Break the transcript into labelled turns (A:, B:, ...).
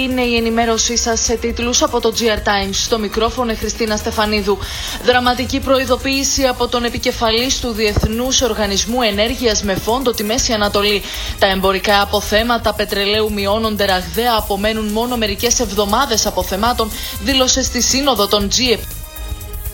A: Είναι η ενημέρωσή σας σε τίτλους από το GR Times. Στο μικρόφωνο Χριστίνα Στεφανίδου. Δραματική προειδοποίηση από τον επικεφαλής του Διεθνούς Οργανισμού Ενέργειας με φόντο τη Μέση Ανατολή. Τα εμπορικά αποθέματα πετρελαίου μειώνονται ραγδαία, απομένουν μόνο μερικές εβδομάδες αποθεμάτων, δήλωσε στη σύνοδο των G7.